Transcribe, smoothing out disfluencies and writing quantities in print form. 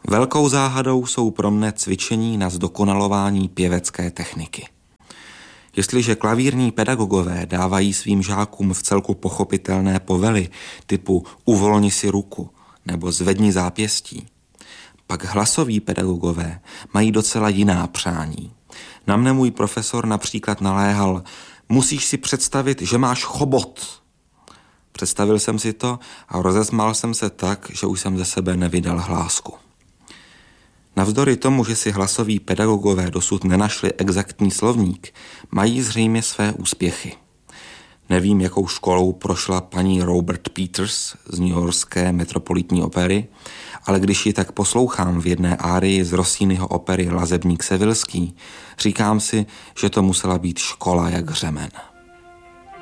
Velkou záhadou jsou pro mne cvičení na zdokonalování pěvecké techniky. Jestliže klavírní pedagogové dávají svým žákům vcelku pochopitelné povely typu uvolni si ruku nebo zvedni zápěstí, pak hlasoví pedagogové mají docela jiná přání. Na mne můj profesor například naléhal: musíš si představit, že máš chobot. Představil jsem si to a rozesmál jsem se tak, že už jsem ze sebe nevydal hlásku. Navzdory tomu, že si hlasoví pedagogové dosud nenašli exaktní slovník, mají zřejmě své úspěchy. Nevím, jakou školou prošla paní Robert Peters z newyorské metropolitní opery, ale když ji tak poslouchám v jedné árii z Rossiniho opery Lazebník sevilský, říkám si, že to musela být škola jak řemen.